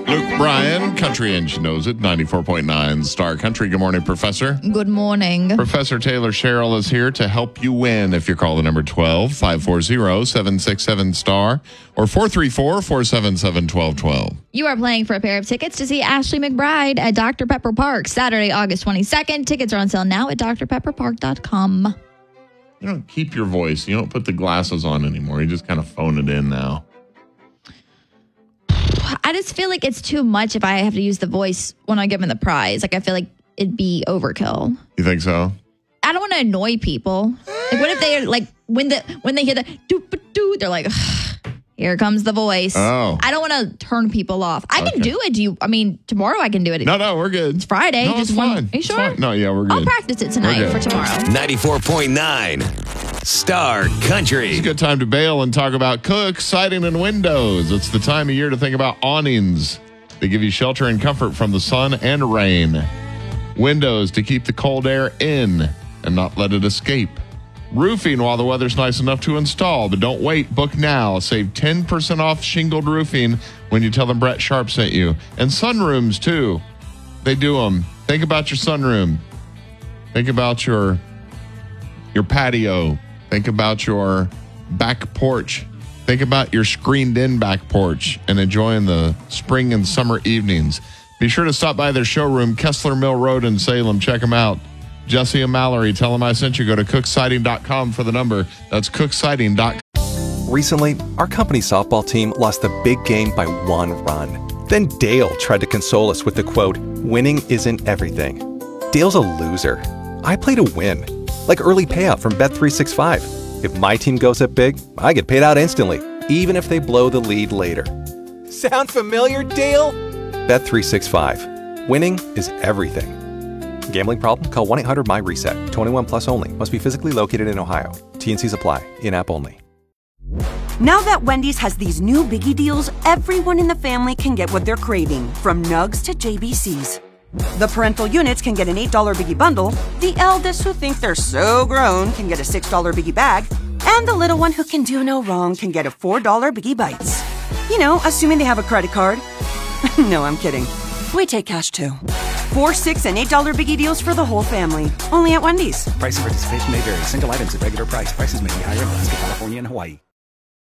Luke Bryan, Country Engine knows it, 94.9 Star Country. Good morning, Professor. Good morning. Professor Taylor Sherrill is here to help you win. If you call the number 12-540-767-STAR or 434-477-1212. You are playing for a pair of tickets to see Ashley McBryde at Dr. Pepper Park Saturday, August 22nd. Tickets are on sale now at drpepperpark.com. You don't keep your voice. You don't put the glasses on anymore. You just kind of phone it in now. I just feel like it's too much if I have to use the voice when I give them the prize. Like, I feel like it'd be overkill. You think so? I don't want to annoy people. Like, what if they like when they hear the doo-ba-doo, they're like, here comes the voice. Oh. I don't want to turn people off. I can do it. Tomorrow I can do it. No, we're good. It's Friday. No, it's fine. Are you sure? No, yeah, we're good. I'll practice it tonight for tomorrow. 94.9 Star Country. It's a good time to bail and talk about Cook Siding and Windows. It's the time of year to think about awnings. They give you shelter and comfort from the sun and rain. Windows to keep the cold air in and not let it escape. Roofing while the weather's nice enough to install, but don't wait. Book now. Save 10% off shingled roofing when you tell them Brett Sharp sent you. And sunrooms, too. They do them. Think about your sunroom. Think about your patio. Think about your back porch. Think about your screened-in back porch and enjoying the spring and summer evenings. Be sure to stop by their showroom, Kessler Mill Road in Salem. Check them out. Jesse and Mallory, tell them I sent you. Go to cooksiding.com for the number. That's cooksiding.com. Recently, our company's softball team lost the big game by 1 run. Then Dale tried to console us with the quote, "Winning isn't everything." Dale's a loser. I play to win. Like early payout from Bet365. If my team goes up big, I get paid out instantly, even if they blow the lead later. Sound familiar, Dale? Bet365. Winning is everything. Gambling problem? Call 1-800-MY-RESET. 21 plus only. Must be physically located in Ohio. T&Cs apply. In-app only. Now that Wendy's has these new biggie deals, everyone in the family can get what they're craving, from nugs to JBCs. The parental units can get an $8 biggie bundle, the eldest who think they're so grown can get a $6 biggie bag, and the little one who can do no wrong can get a $4 biggie bites. You know, assuming they have a credit card. No, I'm kidding. We take cash too. 4, $6, and $8 biggie deals for the whole family. Only at Wendy's. Price and participation may vary. Single items at regular price. Prices may be higher in Alaska, California, and Hawaii.